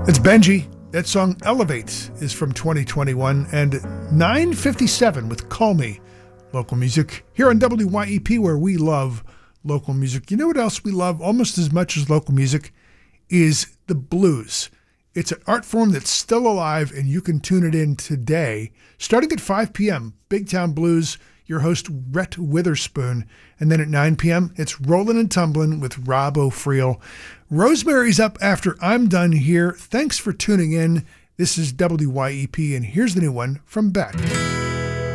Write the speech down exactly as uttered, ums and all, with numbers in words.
It's Benji. That song Elevate is from twenty twenty-one, and nine fifty-seven with Call Me, local music here on W Y E P, where we love local music. You know what else we love almost as much as local music is the blues. It's an art form that's still alive, and you can tune it in today, starting at five p.m. Big Town Blues, your host Rhett Witherspoon, and then at nine p.m. it's Rollin' and Tumblin' with Rob O'Friel. Rosemary's up after I'm done here. Thanks for tuning in. This is W Y E P, and here's the new one from Beck.